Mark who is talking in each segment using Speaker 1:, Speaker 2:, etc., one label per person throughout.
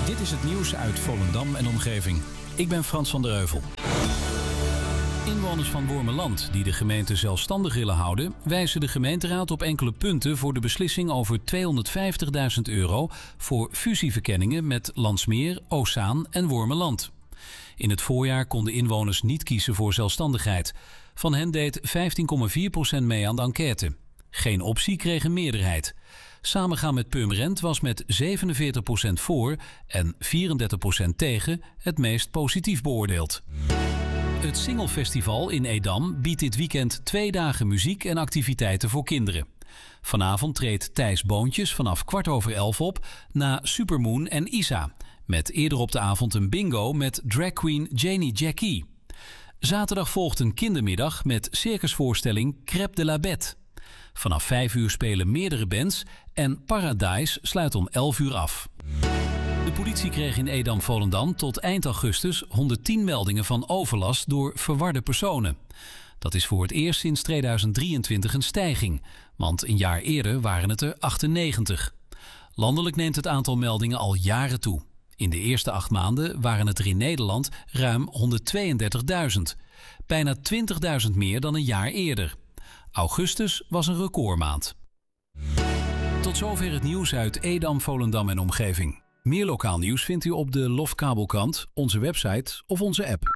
Speaker 1: Dit is het nieuws uit Volendam en omgeving. Ik ben Frans van der Heuvel. Inwoners van Wormerland die de gemeente zelfstandig willen houden, wijzen de gemeenteraad op enkele punten voor de beslissing over €250.000 voor fusieverkenningen met Landsmeer, Oostzaan en Wormerland. In het voorjaar konden inwoners niet kiezen voor zelfstandigheid. Van hen deed 15,4% mee aan de enquête. Geen optie kreeg een meerderheid. Samengaan met Purmerend was met 47% voor en 34% tegen het meest positief beoordeeld. Het Singelfestival in Edam biedt dit weekend 2 dagen muziek en activiteiten voor kinderen. Vanavond treedt Thijs Boontjes vanaf 11:15 op na Supermoon en Isa. Met eerder op de avond een bingo met dragqueen Janie Jackie. Zaterdag volgt een kindermiddag met circusvoorstelling Crêpe de la Bête. Vanaf 5 uur spelen meerdere bands en Paradise sluit om 11 uur af. De politie kreeg in Edam-Volendam tot eind augustus 110 meldingen van overlast door verwarde personen. Dat is voor het eerst sinds 2023 een stijging, want een jaar eerder waren het er 98. Landelijk neemt het aantal meldingen al jaren toe. In de eerste 8 maanden waren het er in Nederland ruim 132.000. Bijna 20.000 meer dan een jaar eerder. Augustus was een recordmaand. Tot zover het nieuws uit Edam, Volendam en omgeving. Meer lokaal nieuws vindt u op de Lofkabelkrant, onze website of onze app.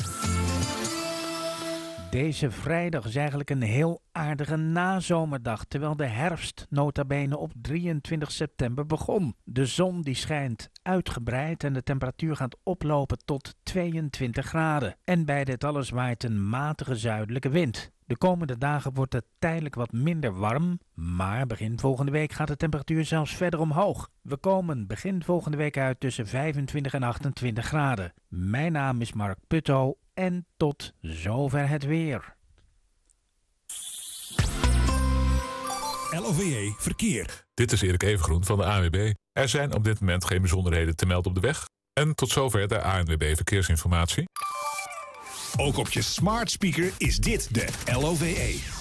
Speaker 2: Deze vrijdag is eigenlijk een heel aardige nazomerdag, terwijl de herfst nota bene op 23 september begon. De zon die schijnt uitgebreid en de temperatuur gaat oplopen tot 22 graden. En bij dit alles waait een matige zuidelijke wind. De komende dagen wordt het tijdelijk wat minder warm, maar begin volgende week gaat de temperatuur zelfs verder omhoog. We komen begin volgende week uit tussen 25 en 28 graden. Mijn naam is Mark Putto en tot zover het weer.
Speaker 3: LOVE Verkeer.
Speaker 4: Dit is Erik Evengroen van de ANWB. Er zijn op dit moment geen bijzonderheden te melden op de weg. En tot zover de ANWB Verkeersinformatie.
Speaker 3: Ook op je smart speaker is dit de LOVE.